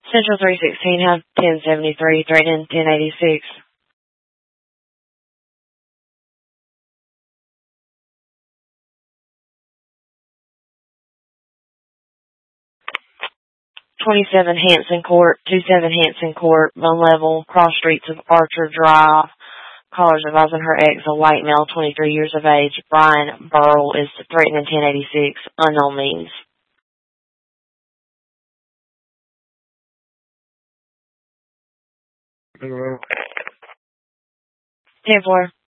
Central 316, have 1073, threatening 1086. 27 Hanson Court, 27 Hanson Court, Bone Level, cross streets of Archer Drive. Callers advising her ex, a white male, 23 years of age, Brian Burrell, is threatening 1086, unknown means. 10-4.